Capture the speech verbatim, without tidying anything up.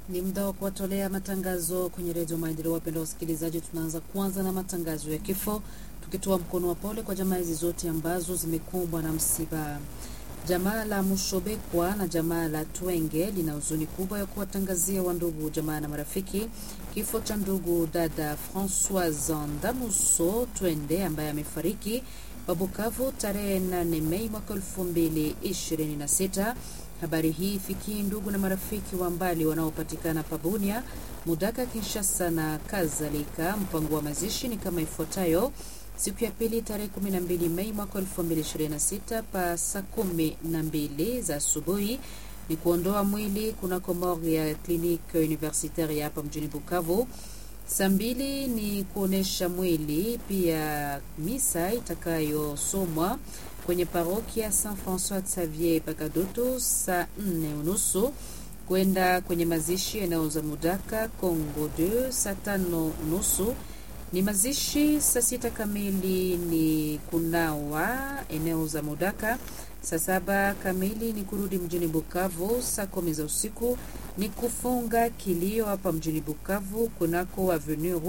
Ni muda wa kuwatolea matangazo kwenye redio Maendeleo. Wapenda wasikilizaji, tunaanza kwanza na matangazo ya kifo, tukitoa mkono wa pole kwa jamaa hizi zote ambazo zimekumbwa na msiba. Jamaa la Mushobekwa na jamaa la Twenge lina huzuni kubwa ya kuwatangazia wandugu, jamaa na marafiki kifo cha ndugu dada Françoise Ndamuso Twende ambaye amefariki Bukavu tarehe nane Mei mwaka elfu mbili ishirini na sita. Habari hii ifikie ndugu na marafiki wa mbali wanaopatikana Pabunia, Mudaka, Kinshasa na kadhalika. Mpango wa mazishi ni kama ifuatayo: siku ya pili tarehe kumi na mbili Mei mwaka elfu mbili ishirini na sita pa saa kumi na mbili za asubuhi ni kuondoa mwili kunako morgue ya kliniki universitaire ya hapa mjini Bukavu. Saa mbili ni kuonesha mwili, pia misa itakayosomwa kwenye parokia Saint François Xavier Pakadoto saa nne unusu, kwenda kwenye mazishi eneo za Mudaka Congo deux saa tano unusu. Ni mazishi saa sita kamili ni kunawa eneo za Mudaka. Saa saba kamili ni kurudi mjini Bukavu. Saa kumi za usiku ni kufunga kilio hapa mjini Bukavu kunako avenue